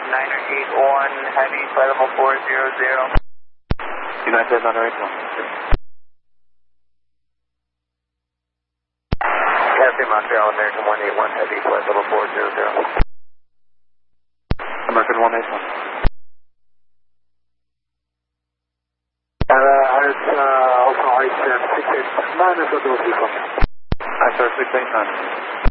Niner 81 Heavy, flight level 400. United Niner 81. Cathay Montreal, American 181 Heavy, flight level 400. American 181. Also ICM 689 is a dose. ICM 689.